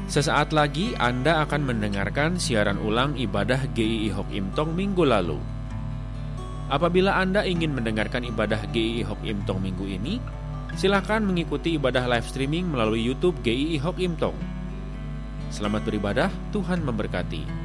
Sesaat lagi Anda akan mendengarkan siaran ulang ibadah GII Hok Im Tong minggu lalu. Apabila Anda ingin mendengarkan ibadah GII Hok Im Tong minggu ini, silakan mengikuti ibadah live streaming melalui YouTube GII Hok Im Tong. Selamat beribadah, Tuhan memberkati.